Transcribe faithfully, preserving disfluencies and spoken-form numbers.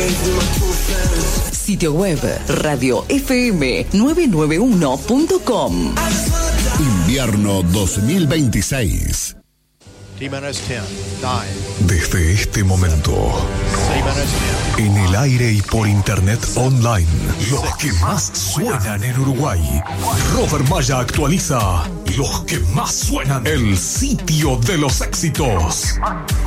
Sitio web radio f m nueve nueve uno punto com. Invierno dos mil veintiséis. Desde este momento, en el aire y por internet online, los que más suenan en Uruguay. Robert Maya actualiza los que más suenan. El sitio de los éxitos.